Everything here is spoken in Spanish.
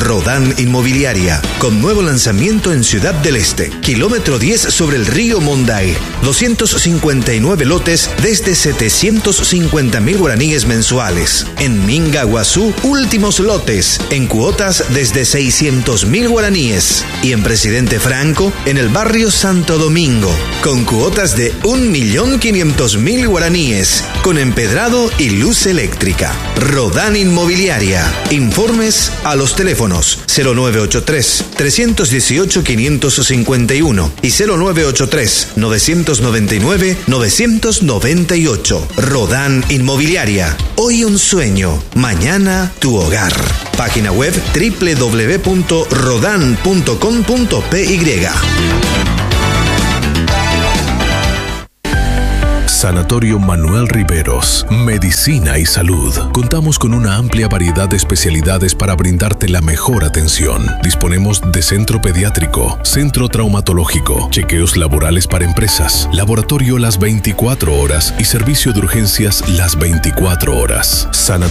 Rodán Inmobiliaria, con nuevo lanzamiento en Ciudad del Este, kilómetro 10 sobre el río Monday. 259 lotes desde 750.000 guaraníes mensuales. En Minga, Guazú, últimos lotes en cuotas desde 600.000 guaraníes. Y en Presidente Franco, en el barrio Santo Domingo, con cuotas de 1.500.000 guaraníes, con empedrado y luz eléctrica. Rodán Inmobiliaria. Informes a los teléfonos 0983-318-551 y 0983-999-998. Rodán Inmobiliaria. Hoy un sueño, mañana tu hogar. Página web www.rodan.com.py. Sanatorio Manuel Riveros, Medicina y Salud. Contamos con una amplia variedad de especialidades para brindarte la mejor atención. Disponemos de centro pediátrico, centro traumatológico, chequeos laborales para empresas, laboratorio las 24 horas y servicio de urgencias las 24 horas.